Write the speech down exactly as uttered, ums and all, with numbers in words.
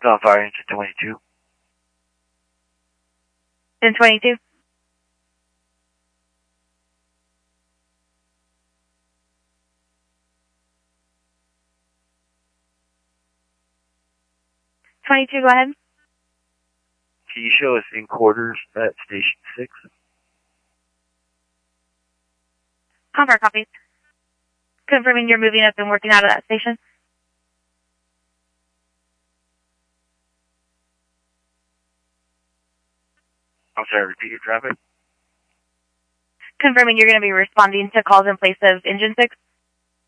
on fire, engine twenty-two. Engine twenty-two. twenty-two, go ahead. Can you show us in quarters at station six? Confirm, copy. Confirming you're moving up and working out of that station. I'm sorry, repeat your traffic. Confirming you're going to be responding to calls in place of engine six.